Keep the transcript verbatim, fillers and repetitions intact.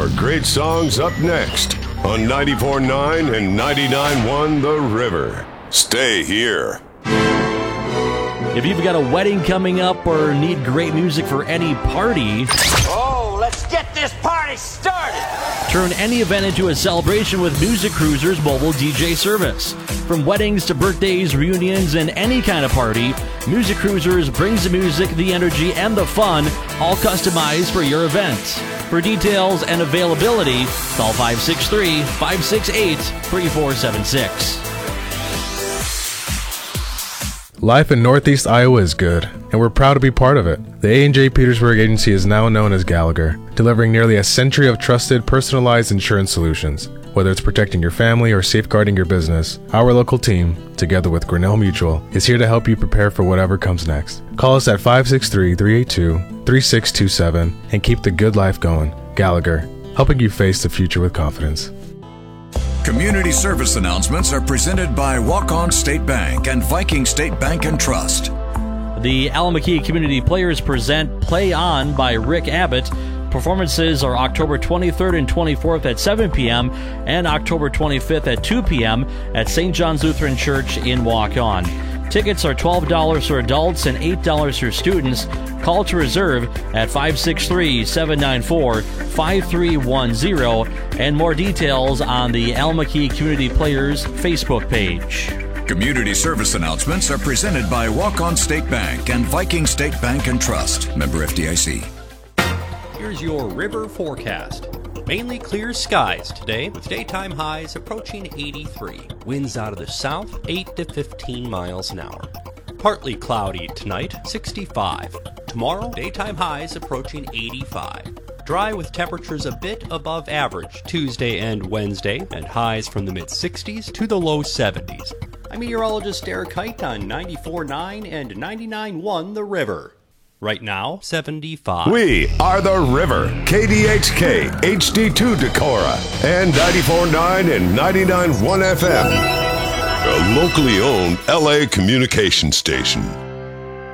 more great songs up next on ninety-four point nine and ninety-nine point one The River. Stay here. If you've got a wedding coming up or need great music for any party, oh, let's get this party started! Turn any event into a celebration with Music Cruiser's mobile D J service. From weddings to birthdays, reunions, and any kind of party, Music Cruisers brings the music, the energy, and the fun, all customized for your event. For details and availability, call five six three, five six eight, three four seven six. Life in Northeast Iowa is good, and we're proud to be part of it. The A and J Petersburg Agency is now known as Gallagher, delivering nearly a century of trusted, personalized insurance solutions. Whether it's protecting your family or safeguarding your business, our local team, together with Grinnell Mutual, is here to help you prepare for whatever comes next. Call us at five six three, three eight two, three six two seven and keep the good life going. Gallagher, helping you face the future with confidence. Community service announcements are presented by Walk-On State Bank and Viking State Bank and Trust. The Alameda Community Players present Play On by Rick Abbott. Performances are October twenty-third and twenty-fourth at seven p.m. and October twenty-fifth at two p.m. at Saint John's Lutheran Church in Walk-On. Tickets are twelve dollars for adults and eight dollars for students. Call to reserve at five six three, seven nine four, five three one zero and more details on the Alameda Community Players Facebook page. Community service announcements are presented by Walk-On State Bank and Viking State Bank and Trust. Member F D I C. Here's your river forecast. Mainly clear skies today with daytime highs approaching eighty-three. Winds out of the south, eight to fifteen miles an hour. Partly cloudy tonight, sixty-five. Tomorrow, daytime highs approaching eighty-five. Dry with temperatures a bit above average Tuesday and Wednesday, and highs from the mid-sixties to the low seventies. I'm meteorologist Eric Height on ninety-four point nine and ninety-nine point one The River. Right now, seventy-five. We are The River, K D H K, H D two Decorah, and ninety-four point nine and ninety-nine point one F M. A locally owned L A communication station.